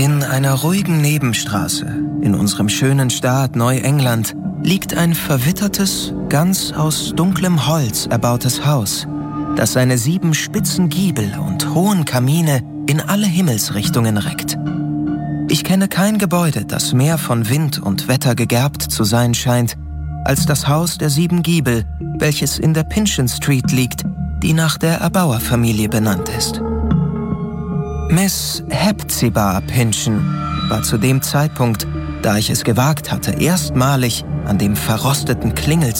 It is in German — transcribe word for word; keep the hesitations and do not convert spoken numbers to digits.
In einer ruhigen Nebenstraße in unserem schönen Staat Neuengland liegt ein verwittertes, ganz aus dunklem Holz erbautes Haus, das seine sieben spitzen Giebel und hohen Kamine in alle Himmelsrichtungen reckt. Ich kenne kein Gebäude, das mehr von Wind und Wetter gegerbt zu sein scheint, als das Haus der sieben Giebel, welches in der Pinchin Street liegt, die nach der Erbauerfamilie benannt ist. Miss Hepzibah Pynchon war zu dem Zeitpunkt, da ich es gewagt hatte, erstmalig an dem verrosteten Klingel